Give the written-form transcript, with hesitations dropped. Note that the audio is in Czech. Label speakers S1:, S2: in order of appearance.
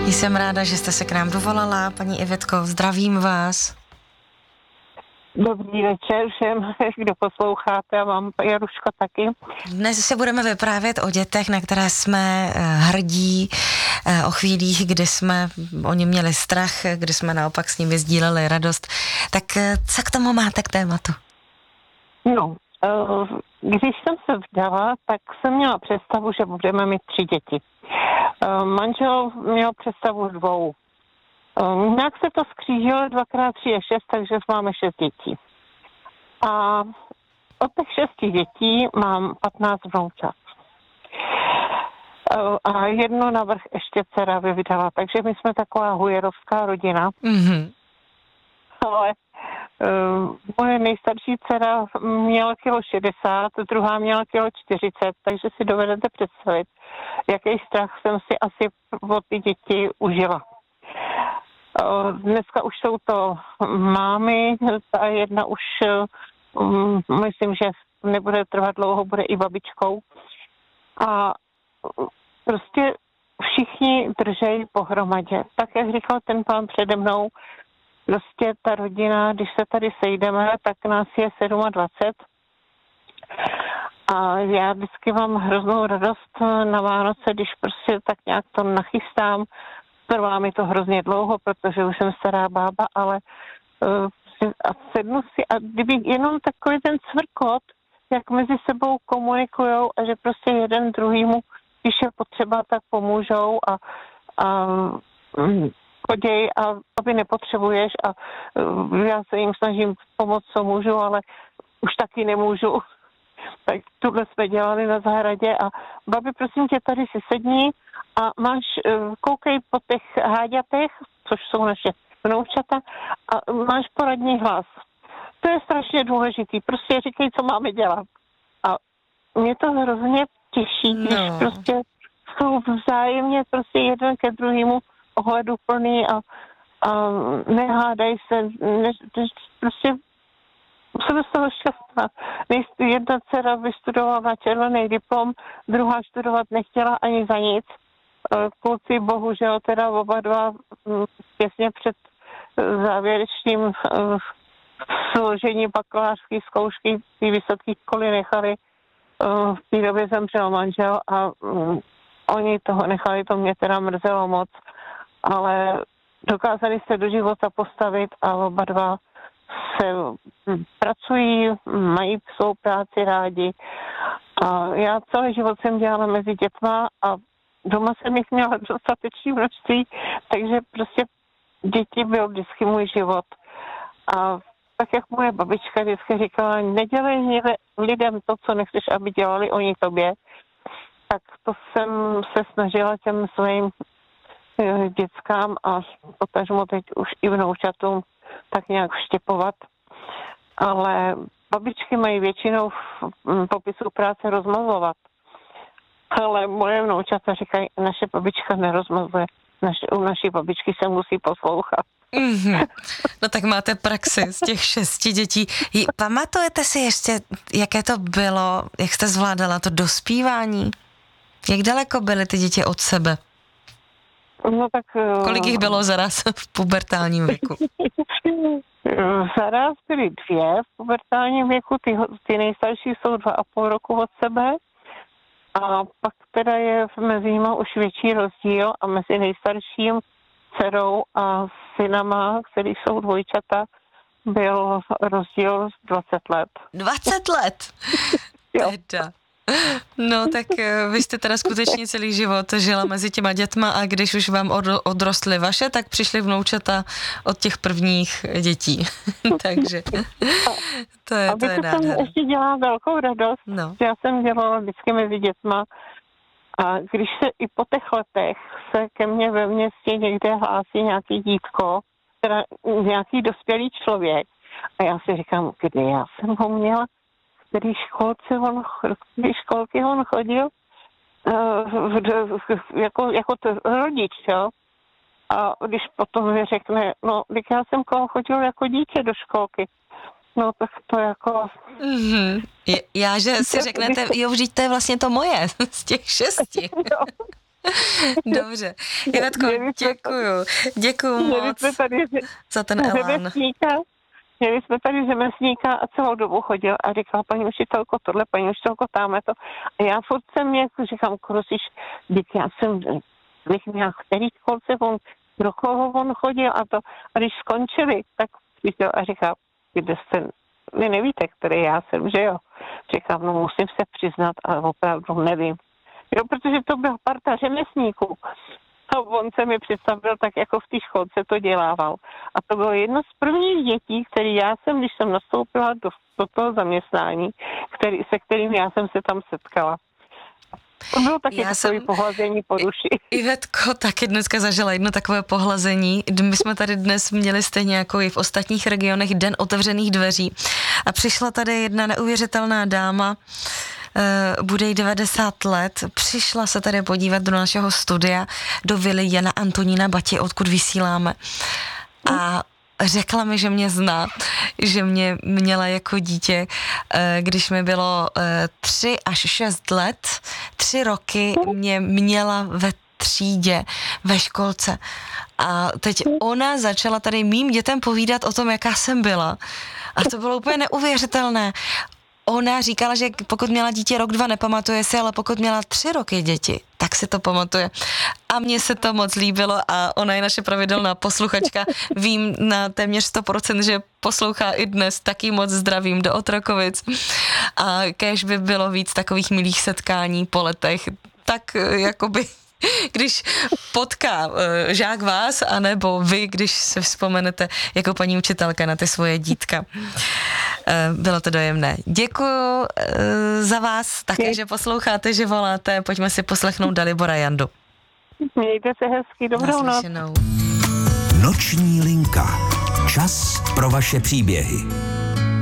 S1: Jsem ráda, že jste se k nám dovolala, paní Ivetko, zdravím vás.
S2: Dobrý večer všem, kdo posloucháte, a vám, Jaruško, taky.
S1: Dnes se budeme vyprávět o dětech, na které jsme hrdí, o chvílích, kdy jsme o ně měli strach, kdy jsme naopak s nimi sdíleli radost. Tak co k tomu máte k tématu?
S2: No, když jsem se vdala, tak jsem měla představu, že budeme mít 3 děti. Manžel měl představu 2. Nějak se to skřížilo, 2x3 je 6, takže máme 6 dětí. A od těch 6 dětí mám 15 vnoučat. A jedno navrch ještě dcera vydala, takže my jsme taková hujerovská rodina.
S1: Mm-hmm.
S2: Ale moje nejstarší dcera měla kilo 60, druhá měla kilo 40, takže si dovedete představit, jaký strach jsem si asi od ty děti užila. Dneska už jsou to mámy, ta jedna už myslím, že nebude trvat dlouho, bude i babičkou. A prostě všichni držejí pohromadě. Tak, jak říkal ten pán přede mnou, prostě ta rodina, když se tady sejdeme, tak nás je 27. A já vždycky mám hroznou radost na Vánoce, když prostě tak nějak to nachystám. Trvá mi to hrozně dlouho, protože už jsem stará bába, ale a sednu si a kdyby jenom takový ten cvrkot, jak mezi sebou komunikujou a že prostě jeden druhýmu, když je potřeba, tak pomůžou a choděj a aby nepotřebuješ a já se jim snažím pomoct, co můžu, ale už taky nemůžu. Tak tohle jsme dělali na zahradě a babi, prosím tě, tady si sedni a koukej po těch háďatech, což jsou naše vnoučata, a máš poradní hlas. To je strašně důležitý, prostě říkej, co máme dělat. A mě to hrozně těší, když prostě jsou vzájemně prostě jeden ke druhému ohleduplný a nehádají se, prostě jsem z toho šťastná. Jedna dcera vystudovala na červený diplom, druhá studovat nechtěla ani za nic. Kluci bohužel teda oba dva těsně před závěrečným složením bakalářské zkoušky ty vysoké školy nechali. V té době zemřel manžel a oni toho nechali, to mě teda mrzelo moc, ale dokázali se do života postavit a oba dva se pracují, mají svou práci rádi. A já celý život jsem dělala mezi dětma a doma jsem jich měla dostatečné množství, takže prostě děti byl vždycky můj život. A tak, jak moje babička vždycky říkala, nedělej lidem to, co nechceš, aby dělali oni tobě, tak to jsem se snažila těm svým dětskám a potažmo teď už i vnoučatům tak nějak vštěpovat. Ale babičky mají většinou v popisu práce rozmazovat. Ale moje vnoučata říkají, naše babička nerozmazuje. U naší babičky se musí poslouchat.
S1: Mm-hmm. No tak máte praxi z těch 6 dětí. Pamatujete si ještě, jaké to bylo, jak jste zvládala to dospívání? Jak daleko byly ty děti od sebe?
S2: No tak...
S1: Kolik jich bylo zaraz v pubertálním věku?
S2: Zaraz byly 2 v pubertálním věku, ty nejstarší jsou 2,5 roku od sebe. A pak teda je mezi nimi už větší rozdíl a mezi nejstarším dcerou a synama, který jsou dvojčata, byl rozdíl 20 let.
S1: 20 let?
S2: Jo.
S1: Teda. No tak vy jste teda skutečně celý život žila mezi těma dětma a když už vám odrostly vaše, tak přišly vnoučata od těch prvních dětí. Takže to je nádherné.
S2: jsem ještě dělala velkou radost.
S1: No.
S2: Já jsem dělala vždycky mezi dětma a když se i po těch letech se ke mně ve městě někde hlásí nějaký dítko, teda nějaký dospělý člověk a já si říkám, kde já jsem ho měla, který školky on chodil, jako rodič, jo. A když potom mi řekne, no, když já jsem chodil jako dítě do školky, no tak to jako...
S1: Mm-hmm. Já, že si řeknete, jo, vždyť to je vlastně to moje, z těch 6.
S2: Jo.
S1: Dobře. Ivetko, děkuju moc za ten elán.
S2: Měli jsme tady řemeslníka a celou dobu chodil a říkal, paní učitelko tohle, paní učitelko tamhle to. A já furt jsem jako říkám, Krosiš, já jsem měl který školce, pro koho on chodil a to. A když skončili, tak přišel a říkal, vy nevíte, který já jsem, že jo? Říkám, no musím se přiznat, ale opravdu nevím. Jo, protože to byla parta řemeslníků. A on se mi představil tak, jako v té školce to dělával. A to bylo jedno z prvních dětí, který já jsem, když jsem nastoupila do toho zaměstnání, se kterým já jsem se tam setkala. To bylo taky takové pohlazení po duši.
S1: Ivetko taky dneska zažila jedno takové pohlazení. My jsme tady dnes měli stejně jako i v ostatních regionech Den otevřených dveří. A přišla tady jedna neuvěřitelná dáma, bude jí 90 let, přišla se tady podívat do našeho studia, do vily Jana Antonína Bati, odkud vysíláme. A řekla mi, že mě zná, že mě měla jako dítě, když mi bylo 3 až 6 let, 3 roky mě měla ve třídě, ve školce. A teď ona začala tady mým dětem povídat o tom, jaká jsem byla. A to bylo úplně neuvěřitelné. Ona říkala, že pokud měla dítě rok, 2, nepamatuje si, ale pokud měla 3 roky děti, tak si to pamatuje. A mně se to moc líbilo a ona je naše pravidelná posluchačka. Vím na téměř 100%, že poslouchá i dnes, taky moc zdravím do Otrokovic. A kéž by bylo víc takových milých setkání po letech, tak jakoby když potká žák vás, anebo vy, když se vzpomenete jako paní učitelka na ty svoje dítka. Bylo to dojemné. Děkuju za vás také, že posloucháte, že voláte. Pojďme si poslechnout Dalibora Jandu.
S2: Mějte se hezky, dobrou noc.
S3: Noční linka. Čas pro vaše příběhy.